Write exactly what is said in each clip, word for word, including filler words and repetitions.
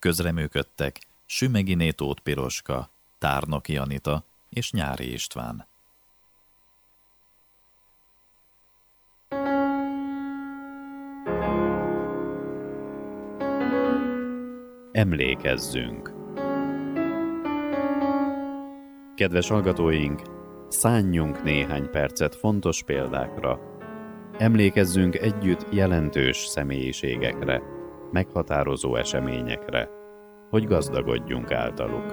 Közreműködtek Sümegyiné Tóth Piroska, Tárnoki Anita és Nyári István. Emlékezzünk! Kedves hallgatóink, szánjunk néhány percet fontos példákra. Emlékezzünk együtt jelentős személyiségekre, meghatározó eseményekre, hogy gazdagodjunk általuk.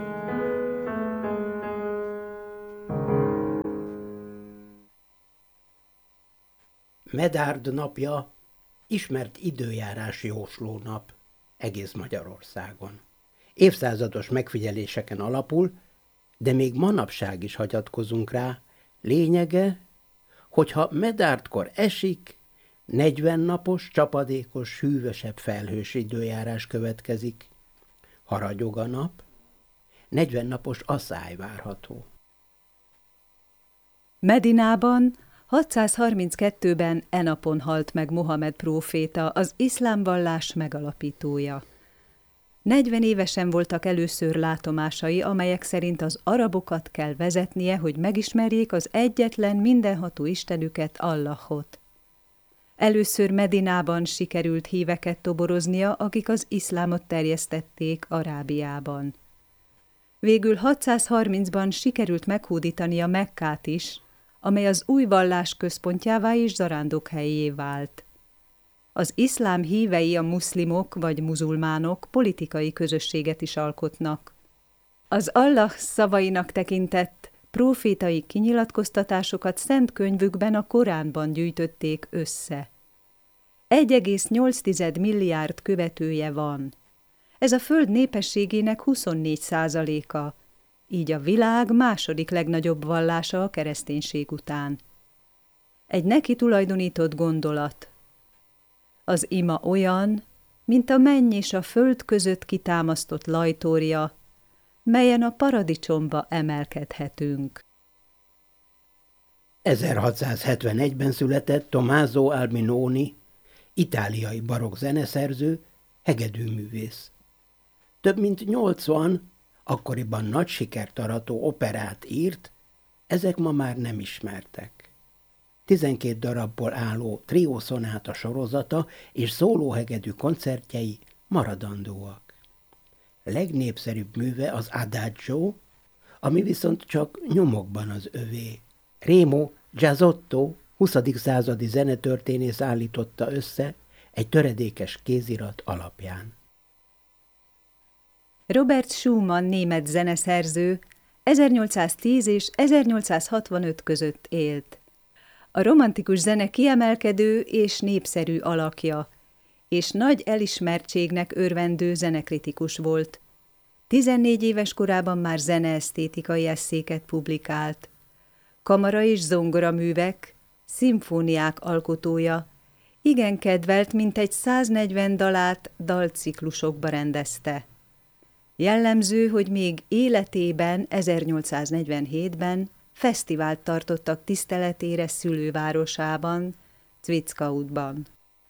Medárd napja ismert időjárás jósló nap egész Magyarországon. Évszázados megfigyeléseken alapul, de még manapság is hagyatkozunk rá. Lényege, hogyha medárdkor esik, negyven napos, csapadékos, hűvösebb felhős időjárás következik. Ha ragyog a nap, negyven napos asszály várható. Medinában hatszázharminckettőben e napon halt meg Mohamed próféta, az iszlám vallás megalapítója. negyven évesen voltak először látomásai, amelyek szerint az arabokat kell vezetnie, hogy megismerjék az egyetlen mindenható istenüket, Allahot. Először Medinában sikerült híveket toboroznia, akik az iszlámot terjesztették Arábiában. Végül hatszázharmincban sikerült meghódítania Mekkát is, amely az új vallás központjává és zarándokhelyé vált. Az iszlám hívei, a muszlimok vagy muzulmánok politikai közösséget is alkotnak. Az Allah szavainak tekintett prófétai kinyilatkoztatásokat szent könyvükben, a Koránban gyűjtötték össze. egy egész nyolc milliárd követője van. Ez a föld népességének huszonnégy százaléka, így a világ második legnagyobb vallása a kereszténység után. Egy neki tulajdonított gondolat. Az ima olyan, mint a menny és a föld között kitámasztott lajtórja, melyen a paradicsomba emelkedhetünk. ezerhatszázhetvenegyben született Tommaso Albinoni, itáliai barokk zeneszerző, hegedűművész. Több mint nyolcvan akkoriban nagy sikert arató operát írt, ezek ma már nem ismertek. tizenkét darabból álló triószonáta sorozata és szólóhegedű koncertjei maradandóak. Legnépszerűbb műve az Adagio, ami viszont csak nyomokban az övé. Remo Giazzotto, huszadik századi zenetörténész állította össze egy töredékes kézirat alapján. Robert Schumann német zeneszerző ezernyolcszáztíz és ezernyolcszázhatvanöt között élt. A romantikus zene kiemelkedő és népszerű alakja, és nagy elismertségnek örvendő zenekritikus volt. tizennégy éves korában már zeneesztétikai esszéket publikált. Kamara és zongoraművek, szimfóniák alkotója, igen kedvelt, mintegy száznegyven dalát dalciklusokba rendezte. Jellemző, hogy még életében, ezernyolcszáznegyvenhétben fesztivált tartottak tiszteletére szülővárosában, Zwickauutban.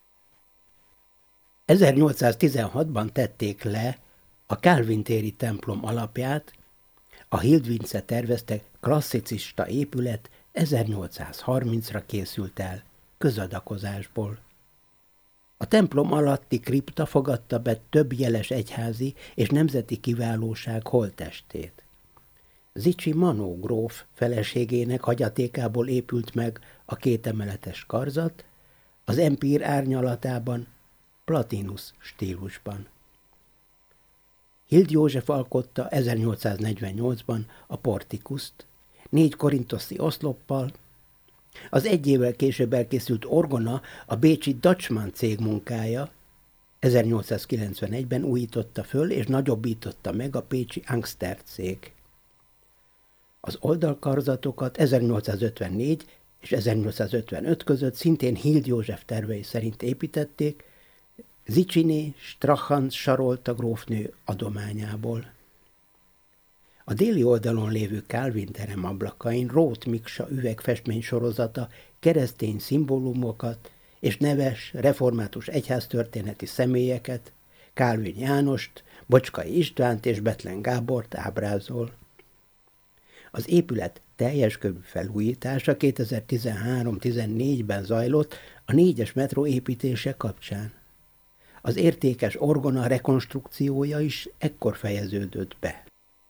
ezernyolcszáztizenhatban tették le a Kálvin téri templom alapját, a Hildvince tervezte klasszicista épület ezernyolcszázharmincra készült el közadakozásból. A templom alatti kripta fogadta be több jeles egyházi és nemzeti kiválóság holttestét. Zichy Manó gróf feleségének hagyatékából épült meg a kétemeletes karzat, az empír árnyalatában, Platinus stílusban. Hild József alkotta ezernyolcszáznegyvennyolcban a portikuszt, négy korintoszi oszloppal. Az egy évvel később elkészült orgona a bécsi Dutchman cég munkája, ezernyolcszázkilencvenegyben újította föl és nagyobbította meg a pécsi Angster cég. Az oldalkarzatokat ezernyolcszázötvennégy és ezernyolcszázötvenöt között szintén Hild József tervei szerint építették, Zichyné Strachan Sarolta grófnő adományából. A déli oldalon lévő Kálvin terem ablakain Róth Miksa üvegfestmény sorozata keresztény szimbólumokat és neves református egyháztörténeti személyeket, Kálvin Jánost, Bocskai Istvánt és Bethlen Gábort ábrázol. Az épület teljes körű felújítása kétezer-tizenhárom-tizennégyben zajlott a négyes metró építése kapcsán. Az értékes orgona rekonstrukciója is ekkor fejeződött be.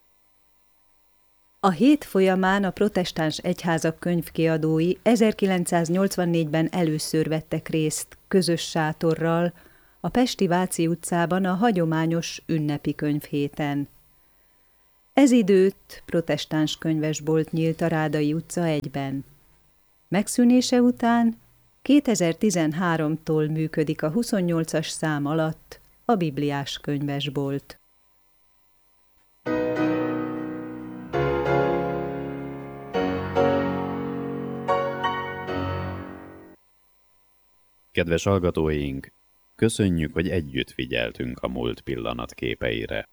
A hét folyamán a protestáns egyházak könyvkiadói ezerkilencszáznyolcvannégyben először vettek részt közös sátorral a pesti Váci utcában a hagyományos ünnepi könyvhéten. Ez időtt protestáns könyvesbolt nyílt a Rádai utca egyben. Megszűnése után kétezer-tizenháromtól működik a huszonnyolcas szám alatt a bibliás könyvesbolt. Kedves hallgatóink, köszönjük, hogy együtt figyeltünk a múlt pillanatképeire.